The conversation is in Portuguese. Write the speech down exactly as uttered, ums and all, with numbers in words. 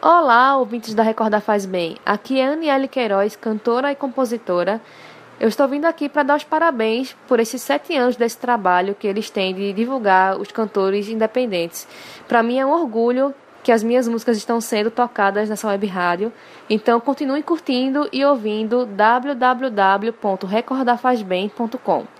Olá, ouvintes da Recorda Faz Bem. Aqui é Aniele Queiroz, cantora e compositora. Eu estou vindo aqui para dar os parabéns por esses sete anos desse trabalho que eles têm de divulgar os cantores independentes. Para mim é um orgulho que as minhas músicas estão sendo tocadas nessa web rádio. Então continue curtindo e ouvindo w w w ponto recorda faz bem ponto com.